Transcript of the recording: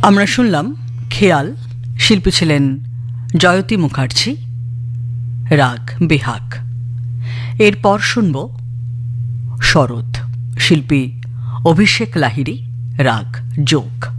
আমরা শুনলাম খেয়াল, শিল্পী ছিলেন জয়তী মুখার্জি, রাগ বেহাগ। এরপর শুনব শরৎ, শিল্পী অভিষেক লাহিড়ী, রাগ যোগ।